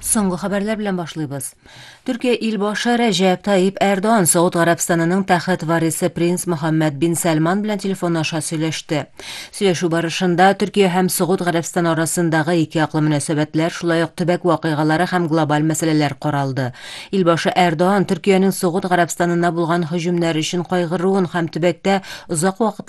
Соңгы хәбәрләр белән башлыйбыз. Төркия илбашы Рәҗәп Таyyip Эрдоğan Сауд Гарәбстанының тәхет варисы принц Мөхәммәд бин Сәлман белән телефон аша сөйләште. Сөйләшү барышында Төркия һәм Сауд Гарәбстан арасындагы ике яклы мөнәсәбәтләр, шулай ук төбәк вакыйгалары һәм глобаль мәсьәләләр каралды. Илбашы Эрдоğan Төркиянең Сауд Гарәбстанына булган һөҗүмнәр өчен кайгыруын һәм төбәктә озак вакыт